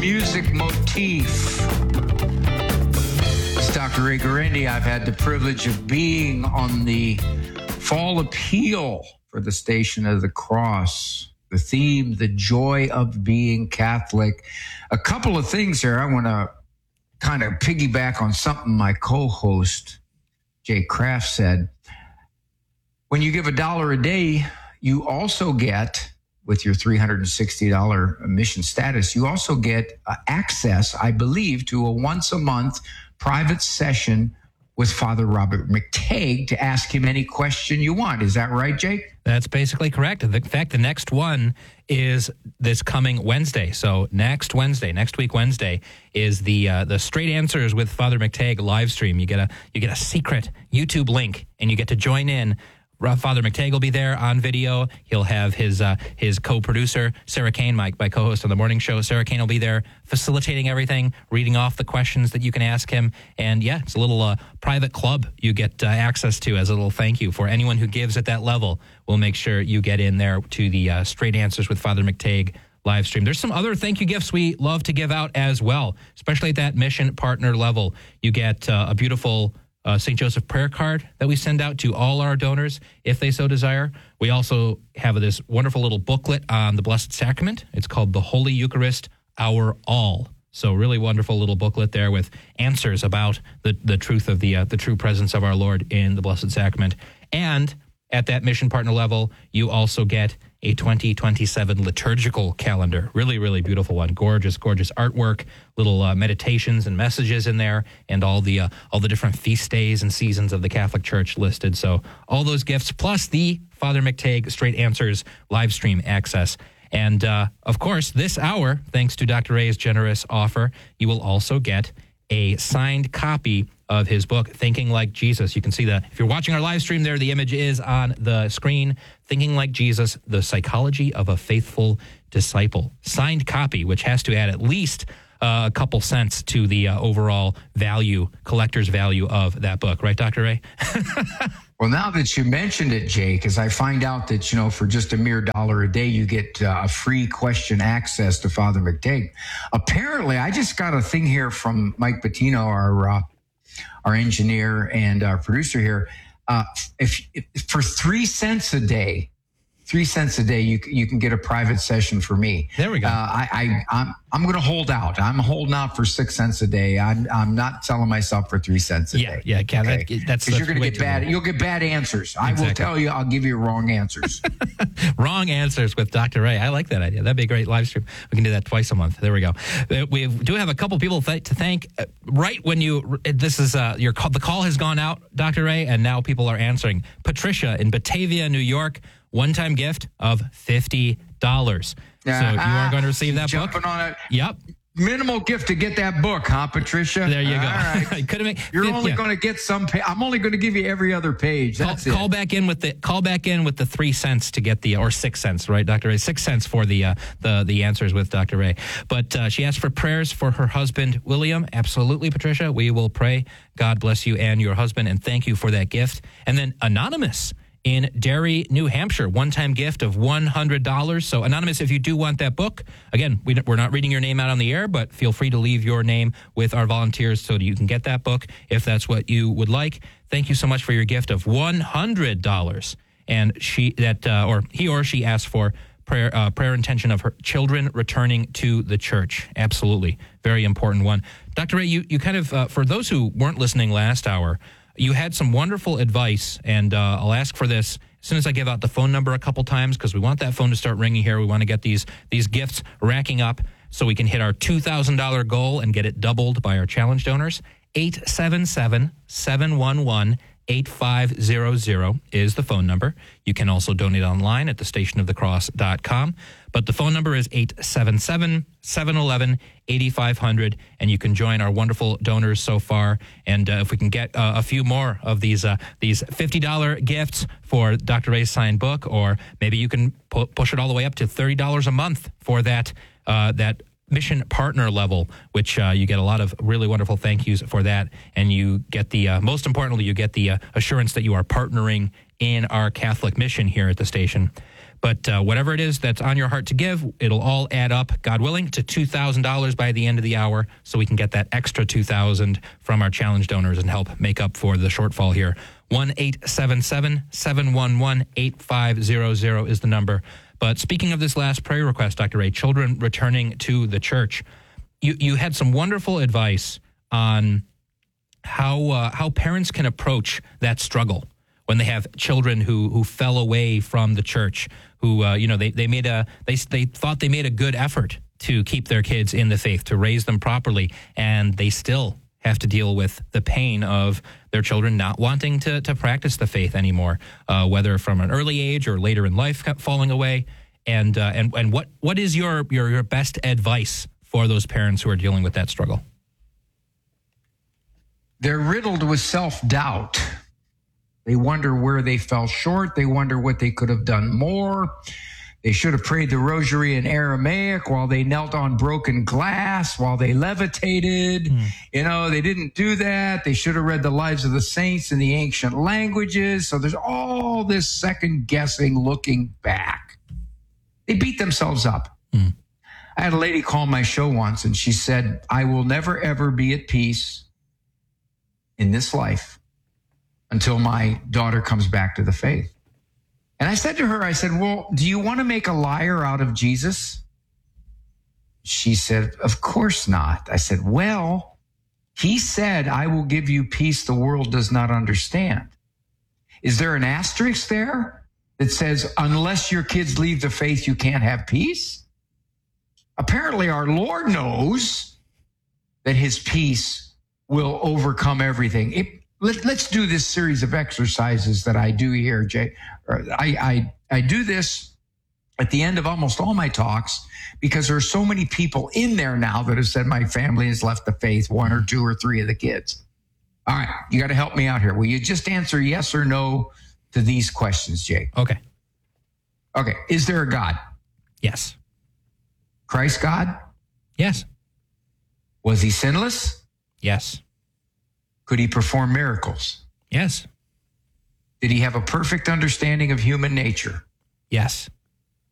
music motif. It's Dr. Ray Guarendi. I've had the privilege of being on the fall appeal for the Station of the Cross. The theme, the joy of being Catholic. A couple of things here. I want to kind of piggyback on something my co-host, Jay Kraft, said. When you give $1 a day, you also get, with your $360 mission status, you also get access, I believe, to a once-a-month private session with Father Robert McTeigue to ask him any question you want. Is that right, Jake? That's basically correct. In fact, the next one is this coming Wednesday. So next week Wednesday, is the Straight Answers with Father McTeigue live stream. You get a secret YouTube link, and you get to join in. Father McTeigue will be there on video. He'll have his co-producer, Sarah Kane, my co-host on the morning show. Sarah Kane will be there facilitating everything, reading off the questions that you can ask him. And yeah, it's a little private club you get access to as a little thank you for anyone who gives at that level. We'll make sure you get in there to the Straight Answers with Father McTeigue live stream. There's some other thank you gifts we love to give out as well, especially at that mission partner level. You get a beautiful St. Joseph prayer card that we send out to all our donors if they so desire. We also have this wonderful little booklet on the Blessed Sacrament. It's called The Holy Eucharist, Our All. So really wonderful little booklet there with answers about the truth of the true presence of our Lord in the Blessed Sacrament. And at that mission partner level, you also get a 2027 liturgical calendar. Really, really beautiful one. Gorgeous, gorgeous artwork, little meditations and messages in there, and all the different feast days and seasons of the Catholic Church listed. So all those gifts, plus the Father McTeigue Straight Answers live stream access. And, of course, this hour, thanks to Dr. Ray's generous offer, you will also get a signed copy of his book, Thinking Like Jesus. You can see if you're watching our live stream there, the image is on the screen. Thinking Like Jesus, The Psychology of a Faithful Disciple. Signed copy, which has to add at least a couple cents to the overall value, collector's value of that book. Right, Dr. Ray? Well, now that you mentioned it, Jake, as I find out that, for just a mere $1 a day, you get a free question access to Father McTeigue. Apparently, I just got a thing here from Mike Bettino, our engineer and our producer here. If for 3 cents a day, you can get a private session for me. There we go. I'm going to hold out. I'm holding out for 6 cents a day. I'm not selling myself for 3 cents a day. Yeah, okay? That's because you're going to get bad. You'll get bad answers. Exactly. I will tell you. I'll give you wrong answers. Wrong answers with Dr. Ray. I like that idea. That'd be a great live stream. We can do that twice a month. There we go. We do have a couple people to thank. Right when the call has gone out, Dr. Ray, and now people are answering. Patricia in Batavia, New York. One-time gift of $50. So you are going to receive that book. Jumping on it. Yep. Minimal gift to get that book, huh, Patricia? There you go. All right. You're only going to get some. I'm only going to give you every other page. That's it. Call back in with the 3 cents to get or 6 cents, right, Dr. Ray? 6 cents for the answers with Dr. Ray. But she asked for prayers for her husband, William. Absolutely, Patricia. We will pray. God bless you and your husband, and thank you for that gift. And then Anonymous in Derry, New Hampshire, one-time gift of $100. So, Anonymous, if you do want that book, again, we're not reading your name out on the air, but feel free to leave your name with our volunteers so that you can get that book if that's what you would like. Thank you so much for your gift of $100. And he or she asked for prayer intention of her children returning to the church. Absolutely. Very important one. Dr. Ray, you kind of, for those who weren't listening last hour, you had some wonderful advice, and I'll ask for this as soon as I give out the phone number a couple times, because we want that phone to start ringing here. We want to get these gifts racking up so we can hit our $2,000 goal and get it doubled by our challenge donors. 877-711-8500 is the phone number. You can also donate online at thestationofthecross.com. But the phone number is 877-711-8500, and you can join our wonderful donors so far. And if we can get a few more of these $50 gifts for Dr. Ray's signed book, or maybe you can push it all the way up to $30 a month for that mission partner level, which you get a lot of really wonderful thank yous for that. And you get most importantly, you get the assurance that you are partnering in our Catholic mission here at the station. But whatever it is that's on your heart to give, it'll all add up, God willing, to $2,000 by the end of the hour, so we can get that extra $2,000 from our challenge donors and help make up for the shortfall here. 1-877-711-8500 is the number. But speaking of this last prayer request, Dr. Ray, children returning to the church, you had some wonderful advice on how parents can approach that struggle when they have children who fell away from the church, who they thought they made a good effort to keep their kids in the faith, to raise them properly, and they still have to deal with the pain of their children not wanting to practice the faith anymore, whether from an early age or later in life falling away. And what is your best advice for those parents who are dealing with that struggle? They're riddled with self-doubt. They wonder where they fell short. They wonder what they could have done more. They should have prayed the rosary in Aramaic while they knelt on broken glass, while they levitated. They didn't do that. They should have read the lives of the saints in the ancient languages. So there's all this second guessing, looking back. They beat themselves up. I had a lady call my show once, and she said, I will never, ever be at peace in this life until my daughter comes back to the faith. And I said to her, well, do you want to make a liar out of Jesus? She said, of course not. I said, well, he said, I will give you peace the world does not understand. Is there an asterisk there that says, unless your kids leave the faith, you can't have peace? Apparently, our Lord knows that his peace will overcome everything. Let's do this series of exercises that I do here, Jay. I do this at the end of almost all my talks because there are so many people in there now that have said my family has left the faith, 1 or 2 or 3 of the kids. All right, you got to help me out here. Will you just answer yes or no to these questions, Jay? Okay. Is there a God? Yes. Christ God? Yes. Was he sinless? Yes. Could he perform miracles? Yes. Did he have a perfect understanding of human nature? Yes.